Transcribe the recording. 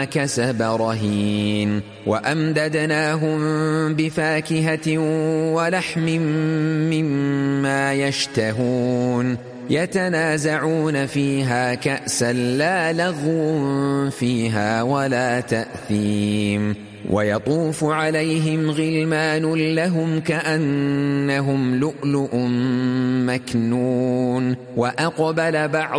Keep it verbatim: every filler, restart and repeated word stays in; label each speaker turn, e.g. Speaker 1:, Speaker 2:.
Speaker 1: كسب رهين وأمددناهم بفاكهة ولحم مما يشتهون يتنازعون فيها كأسا لا لغو فيها ولا تأثيم ويطوف عليهم غلمان لهم كأنهم لؤلؤ مكنون وأقبل بعض